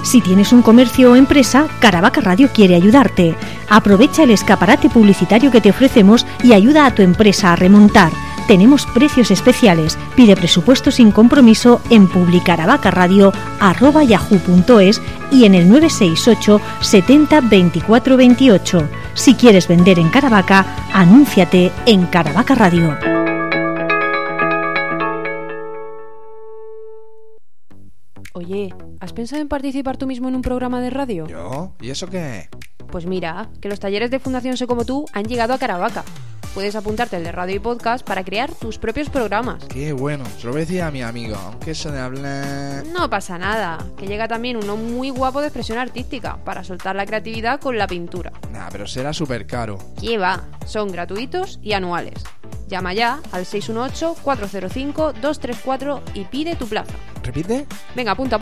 Si tienes un comercio o empresa, Caravaca Radio quiere ayudarte. Aprovecha el escaparate publicitario que te ofrecemos y ayuda a tu empresa a remontar. Tenemos precios especiales. Pide presupuesto sin compromiso en publicaravacaradio@yahoo.es y en el 968 70 24 28. Si quieres vender en Caravaca, anúnciate en Caravaca Radio. Oye, ¿has pensado en participar tú mismo en un programa de radio? ¿Yo? ¿Y eso qué? Pues mira, que los talleres de Fundación Sé Como Tú han llegado a Caravaca. Puedes apuntarte al de radio y podcast para crear tus propios programas. Qué bueno, se lo voy a decir a mi amigo, aunque eso de hablar... No pasa nada, que llega también uno muy guapo de expresión artística, para soltar la creatividad con la pintura. Nah, pero será súper caro. ¿Qué va? Son gratuitos y anuales. Llama ya al 618-405-234 y pide tu plaza. ¿Repite? Venga, apunta.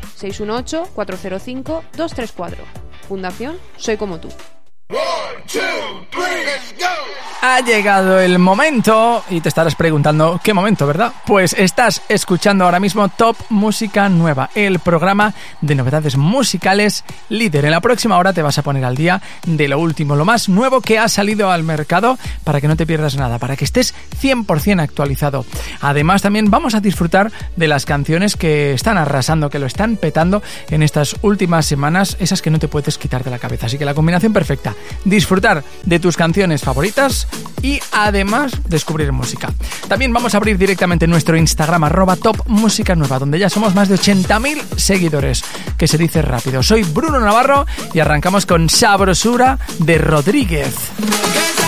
618-405-234. Fundación Soy Como Tú. 1, 2, 3, let's go. Ha llegado el momento y te estarás preguntando ¿qué momento, verdad? Pues estás escuchando ahora mismo Top Música Nueva, el programa de novedades musicales líder. En la próxima hora te vas a poner al día de lo último, lo más nuevo que ha salido al mercado para que no te pierdas nada, para que estés 100% actualizado. Además también vamos a disfrutar de las canciones que están arrasando, que lo están petando en estas últimas semanas, esas que no te puedes quitar de la cabeza. Así que la combinación perfecta, disfrutar de tus canciones favoritas y además descubrir música. También vamos a abrir directamente nuestro Instagram @topmusicanueva, donde ya somos más de 80.000 seguidores, que se dice rápido. Soy Bruno Navarro y arrancamos con Sabrosura de Rodríguez.